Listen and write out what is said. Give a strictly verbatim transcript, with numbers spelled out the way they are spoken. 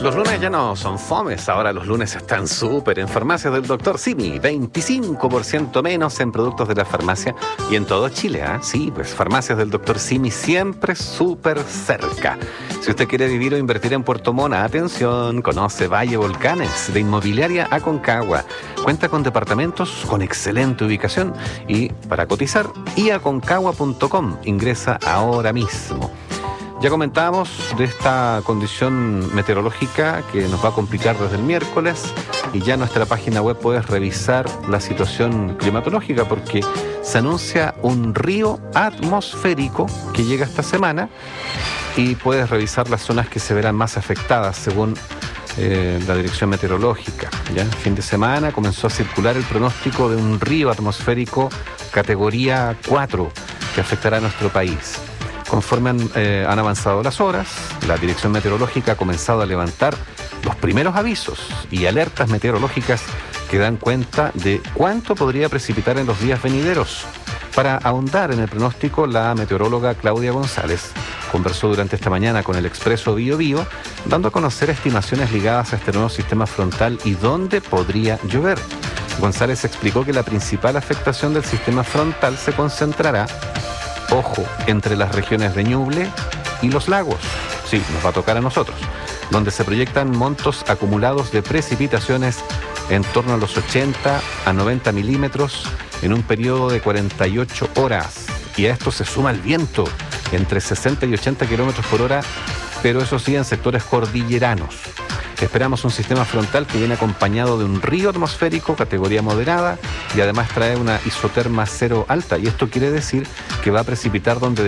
Los lunes ya no son fomes, ahora los lunes están súper en farmacias del doctor Simi, veinticinco por ciento menos en productos de la farmacia y en todo Chile, ¿eh? Sí, pues farmacias del doctor Simi siempre súper cerca. Si usted quiere vivir o invertir en Puerto Montt, atención, conoce Valle Volcanes de Inmobiliaria Aconcagua. Cuenta con departamentos con excelente ubicación y para cotizar, i aconcagua punto com, ingresa ahora mismo. Ya comentábamos de esta condición meteorológica que nos va a complicar desde el miércoles y ya en nuestra página web puedes revisar la situación climatológica porque se anuncia un río atmosférico que llega esta semana y puedes revisar las zonas que se verán más afectadas según eh, la dirección meteorológica. Ya el fin de semana comenzó a circular el pronóstico de un río atmosférico categoría cuatro que afectará a nuestro país. Conforme han, eh, han avanzado las horas, la Dirección Meteorológica ha comenzado a levantar los primeros avisos y alertas meteorológicas que dan cuenta de cuánto podría precipitar en los días venideros. Para ahondar en el pronóstico, la meteoróloga Claudia González conversó durante esta mañana con el Expreso Bío Bío, dando a conocer estimaciones ligadas a este nuevo sistema frontal y dónde podría llover. González explicó que la principal afectación del sistema frontal se concentrará, ojo, entre las regiones de Ñuble y los lagos. Sí, nos va a tocar a nosotros, donde se proyectan montos acumulados de precipitaciones en torno a los ochenta a noventa milímetros en un periodo de cuarenta y ocho horas. Y a esto se suma el viento, entre sesenta y ochenta kilómetros por hora, pero eso sí en sectores cordilleranos. Esperamos un sistema frontal que viene acompañado de un río atmosférico categoría moderada y además trae una isoterma cero alta, y esto quiere decir que va a precipitar donde